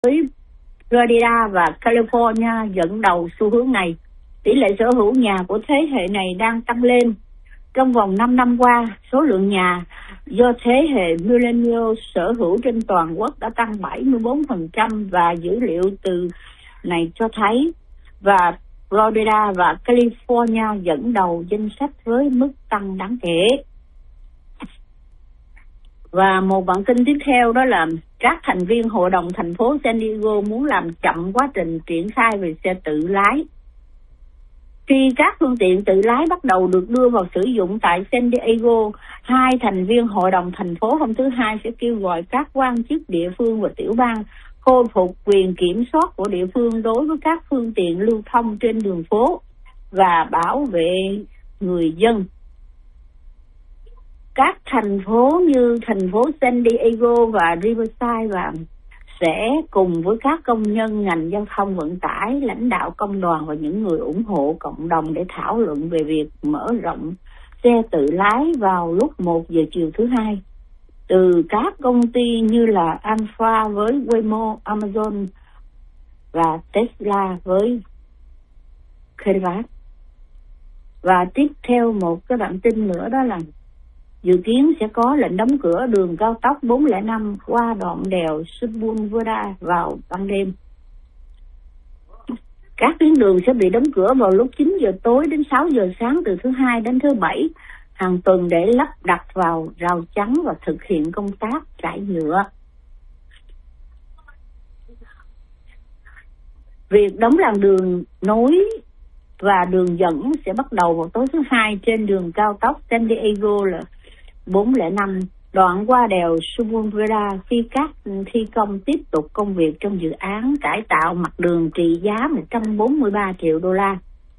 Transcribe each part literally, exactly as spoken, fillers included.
với Florida và California dẫn đầu xu hướng này. Tỷ lệ sở hữu nhà của thế hệ này đang tăng lên. Trong vòng năm năm qua, số lượng nhà do thế hệ millennial sở hữu trên toàn quốc đã tăng bảy mươi bốn phần trăm và dữ liệu từ này cho thấy và Florida và California dẫn đầu danh sách với mức tăng đáng kể. Và một bản tin tiếp theo đó là các thành viên hội đồng thành phố San Diego muốn làm chậm quá trình triển khai về xe tự lái. Khi các phương tiện tự lái bắt đầu được đưa vào sử dụng tại San Diego, hai thành viên hội đồng thành phố hôm thứ Hai sẽ kêu gọi các quan chức địa phương và tiểu bang khôi phục quyền kiểm soát của địa phương đối với các phương tiện lưu thông trên đường phố và bảo vệ người dân. Các thành phố như thành phố San Diego và Riverside và sẽ cùng với các công nhân ngành giao thông vận tải, lãnh đạo công đoàn và những người ủng hộ cộng đồng để thảo luận về việc mở rộng xe tự lái vào lúc một giờ chiều thứ Hai. Từ các công ty như là Alpha với Waymo, Amazon và Tesla với Cadillac. Và tiếp theo một cái bản tin nữa đó là dự kiến sẽ có lệnh đóng cửa đường cao tốc bốn không năm qua đoạn đèo Sepulveda vào ban đêm. Các tuyến đường sẽ bị đóng cửa vào lúc chín giờ tối đến sáu giờ sáng từ thứ Hai đến thứ Bảy hàng tuần để lắp đặt vào rào chắn và thực hiện công tác trải nhựa. Việc đóng làn đường nối và đường dẫn sẽ bắt đầu vào tối thứ Hai trên đường cao tốc San Diego là bốn không năm đoạn qua đèo Sepulveda khi các thi công tiếp tục công việc trong dự án cải tạo mặt đường trị giá một trăm bốn mươi ba triệu đô la.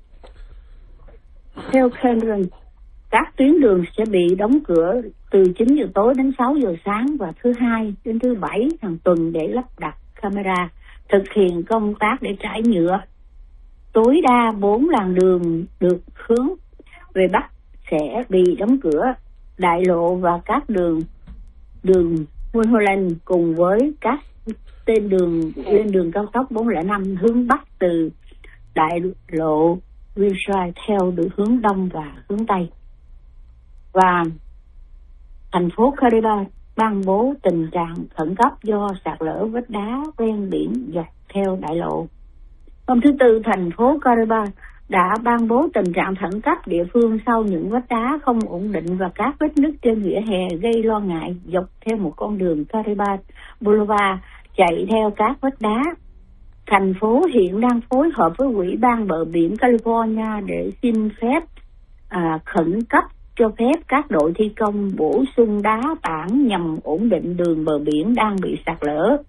Theo Cameron, các tuyến đường sẽ bị đóng cửa từ chín giờ tối đến sáu giờ sáng và thứ Hai đến thứ Bảy hàng tuần để lắp đặt camera, thực hiện công tác để trải nhựa. Tối đa bốn làn đường được hướng về Bắc sẽ bị đóng cửa. Đại lộ và các đường đường Mulholland cùng với các tên đường lên đường cao tốc bốn không năm hướng Bắc từ đại lộ Wilshire theo được hướng Đông và hướng Tây. Và thành phố Caribe ban bố tình trạng khẩn cấp do sạt lở vách đá ven biển dọc theo đại lộ. Hôm thứ Tư, thành phố Caribe đã ban bố tình trạng khẩn cấp địa phương sau những vách đá không ổn định và các vết nứt trên vỉa hè gây lo ngại dọc theo một con đường Caribe Boulevard chạy theo các vách đá. Thành phố hiện đang phối hợp với Ủy ban bờ biển California để xin phép à, khẩn cấp cho phép các đội thi công bổ sung đá tảng nhằm ổn định đường bờ biển đang bị sạt lở.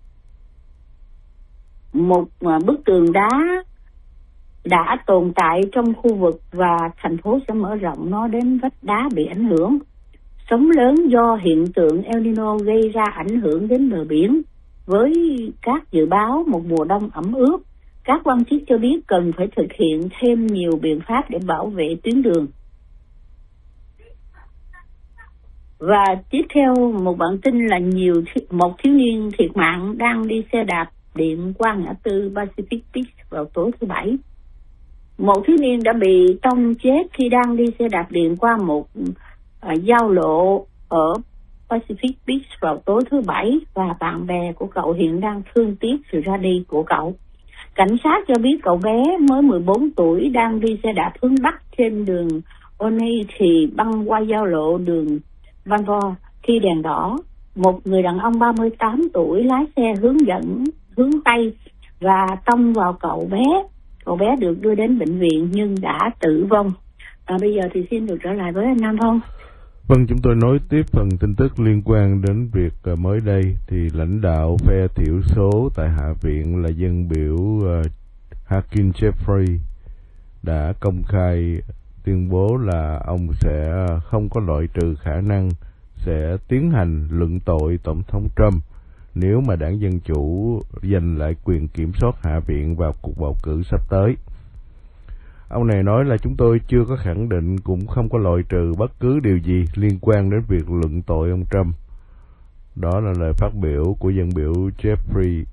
Một à, bức tường đá đã tồn tại trong khu vực và thành phố sẽ mở rộng nó đến vách đá bị ảnh hưởng. Sóng lớn do hiện tượng El Nino gây ra ảnh hưởng đến bờ biển. Với các dự báo một mùa đông ẩm ướt, các quan chức cho biết cần phải thực hiện thêm nhiều biện pháp để bảo vệ tuyến đường. Và tiếp theo một bản tin là nhiều một thiếu niên thiệt mạng đang đi xe đạp điện qua ngã tư Pacific Beach vào tối thứ Bảy. Một thiếu niên đã bị tông chết khi đang đi xe đạp điện qua một uh, giao lộ ở Pacific Beach vào tối thứ Bảy và bạn bè của cậu hiện đang thương tiếc sự ra đi của cậu. Cảnh sát cho biết cậu bé mới mười bốn tuổi đang đi xe đạp hướng Bắc trên đường Oney thì băng qua giao lộ đường Van Vo khi đèn đỏ. Một người đàn ông ba mươi tám tuổi lái xe hướng dẫn hướng Tây và tông vào cậu bé. Cậu bé được đưa đến bệnh viện nhưng đã tử vong. À, bây giờ thì xin được trở lại với anh Nam Phong. Vâng, chúng tôi nối tiếp phần tin tức liên quan đến việc uh, mới đây thì lãnh đạo phe thiểu số tại Hạ viện là dân biểu uh, Hakeem Jeffrey đã công khai tuyên bố là ông sẽ không có loại trừ khả năng sẽ tiến hành luận tội Tổng thống Trump nếu mà đảng Dân Chủ giành lại quyền kiểm soát Hạ viện vào cuộc bầu cử sắp tới. Ông này nói là chúng tôi chưa có khẳng định cũng không có loại trừ bất cứ điều gì liên quan đến việc luận tội ông Trump. Đó là lời phát biểu của dân biểu Jeffrey